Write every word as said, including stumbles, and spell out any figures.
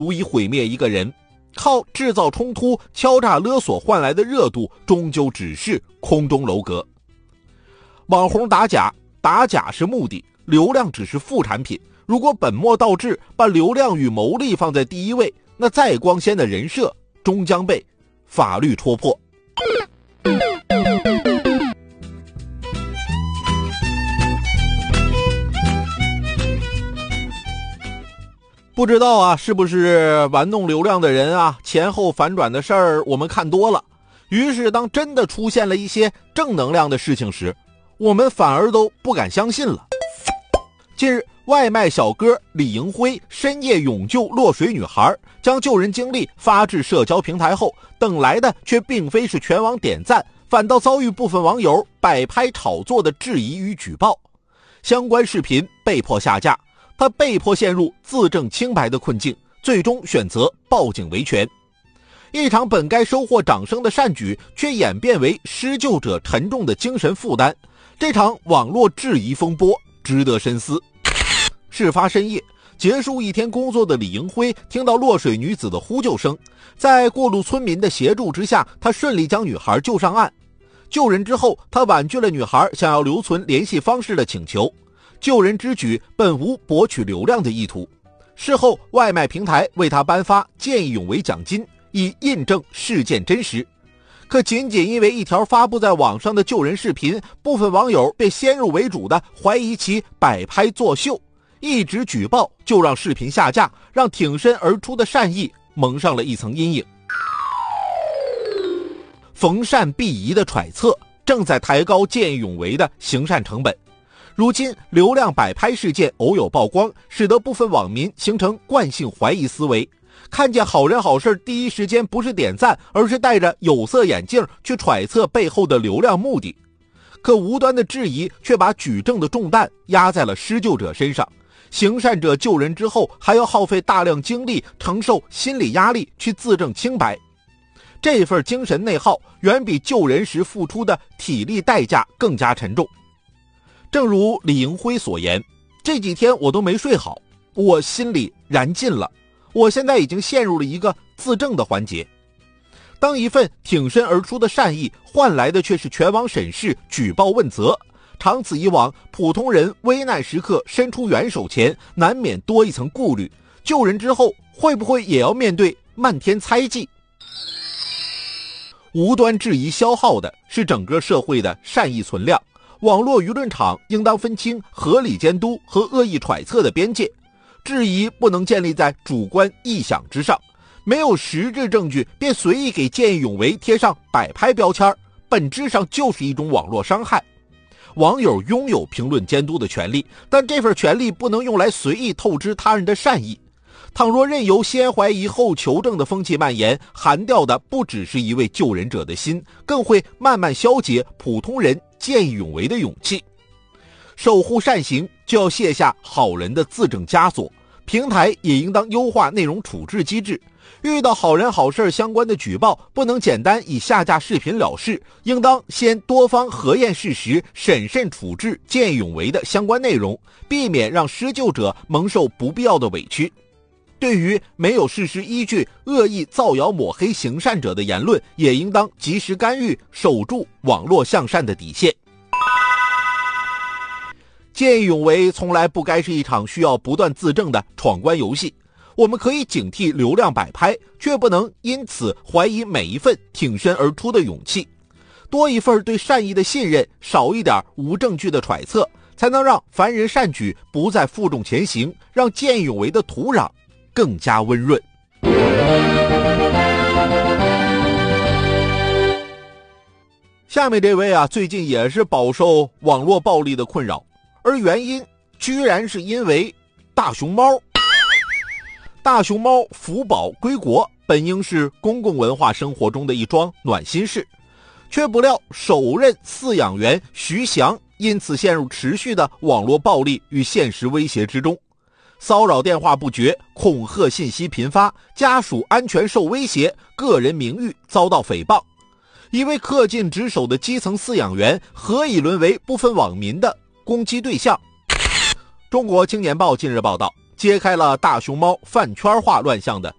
足以毁灭一个人，靠制造冲突、敲诈勒索换来的热度，终究只是空中楼阁。网红打假，打假是目的，流量只是副产品。如果本末倒置，把流量与牟利放在第一位，那再光鲜的人设终将被法律戳破。不知道啊，是不是玩弄流量的人啊，前后反转的事儿我们看多了，于是当真的出现了一些正能量的事情时，我们反而都不敢相信了。近日，外卖小哥李迎辉深夜勇救落水女孩，将救人经历发至社交平台后，等来的却并非是全网点赞，反倒遭遇部分网友摆拍炒作的质疑与举报。相关视频被迫下架，他被迫陷入自证清白的困境，最终选择报警维权。一场本该收获掌声的善举，却演变为施救者沉重的精神负担。这场网络质疑风波值得深思。事发深夜，结束一天工作的李迎辉听到落水女子的呼救声，在过路村民的协助之下，他顺利将女孩救上岸。救人之后，他婉拒了女孩想要留存联系方式的请求。救人之举本无博取流量的意图。事后，外卖平台为他颁发见义勇为奖金，以印证事件真实。可仅仅因为一条发布在网上的救人视频，部分网友便先入为主的怀疑其摆拍作秀，一纸举报就让视频下架，让挺身而出的善意蒙上了一层阴影。逢善必疑的揣测正在抬高见义勇为的行善成本。如今流量摆拍事件偶有曝光，使得部分网民形成惯性怀疑思维，看见好人好事第一时间不是点赞，而是戴着有色眼镜去揣测背后的流量目的。可无端的质疑却把举证的重担压在了施救者身上，行善者救人之后还要耗费大量精力，承受心理压力去自证清白。这份精神内耗远比救人时付出的体力代价更加沉重。正如李迎辉所言，这几天我都没睡好，我心里燃尽了，我现在已经陷入了一个自证的环节。当一份挺身而出的善意换来的却是全网审视、举报问责，长此以往，普通人危难时刻伸出援手前难免多一层顾虑，救人之后会不会也要面对漫天猜忌？无端质疑消耗的是整个社会的善意存量，网络舆论场应当分清合理监督和恶意揣测的边界，质疑不能建立在主观臆想之上，没有实质证据便随意给见义勇为贴上摆拍标签，本质上就是一种网络伤害。网友拥有评论监督的权利，但这份权利不能用来随意透支他人的善意。倘若任由先怀疑后求证的风气蔓延，寒掉的不只是一位救人者的心，更会慢慢消解普通人见义勇为的勇气。守护善行就要卸下好人的自证枷锁，平台也应当优化内容处置机制。遇到好人好事相关的举报，不能简单以下架视频了事，应当先多方核验事实，审慎处置见义勇为的相关内容，避免让施救者蒙受不必要的委屈。对于没有事实依据、恶意造谣抹黑行善者的言论，也应当及时干预，守住网络向善的底线。见义勇为从来不该是一场需要不断自证的闯关游戏。我们可以警惕流量摆拍，却不能因此怀疑每一份挺身而出的勇气。多一份对善意的信任，少一点无证据的揣测，才能让凡人善举不再负重前行，让见义勇为的土壤更加温润。下面这位啊，最近也是饱受网络暴力的困扰，而原因居然是因为大熊猫。大熊猫福宝归国本应是公共文化生活中的一桩暖心事，却不料首任饲养员徐翔因此陷入持续的网络暴力与现实威胁之中。骚扰电话不绝，恐吓信息频发，家属安全受威胁，个人名誉遭到诽谤。一位恪尽职守的基层饲养员何以沦为部分网民的攻击对象？中国青年报近日报道， 揭开了大熊猫饭圈化乱象的